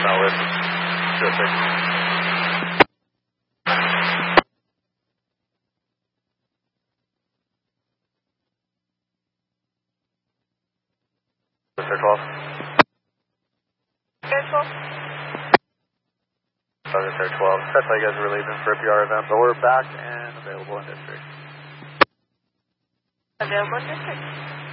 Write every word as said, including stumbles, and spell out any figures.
personnel with district. District twelve. District twelve. District twelve. That's how you guys were leaving for a P R event, but we're back and available in district. Available in district.